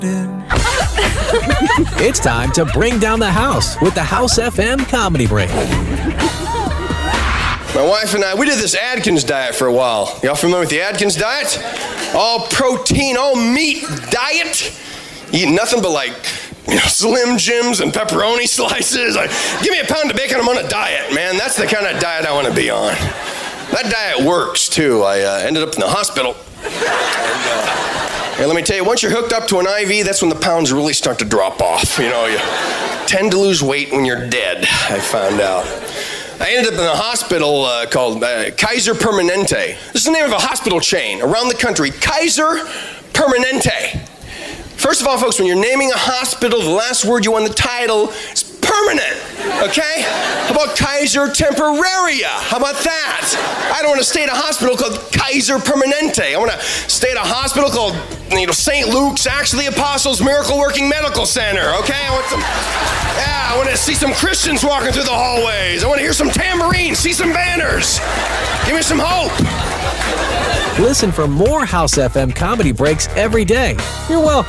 It's time to bring down the house with the House FM Comedy Break. My wife and I, we did this Atkins diet for a while. Y'all familiar with the Atkins diet? All protein, all meat diet. Eating nothing but like, Slim Jims and pepperoni slices. Give me a pound of bacon, I'm on a diet, man. That's the kind of diet I want to be on. That diet works, too. I ended up in the hospital. And let me tell you, once you're hooked up to an IV, that's when the pounds really start to drop off. You tend to lose weight when you're dead, I found out. I ended up in a hospital called Kaiser Permanente. This is the name of a hospital chain around the country. Kaiser Permanente. First of all, folks, when you're naming a hospital, the last word you want in the title is permanent, okay? How about Kaiser Temporaria? How about that? I don't want to stay at a hospital called Kaiser Permanente. I want to stay at a hospital called, St. Luke's Acts of the Apostles Miracle Working Medical Center, okay? I want to see some Christians walking through the hallways. I want to hear some tambourines, see some banners. Give me some hope. Listen for more House FM Comedy Breaks every day. You're welcome.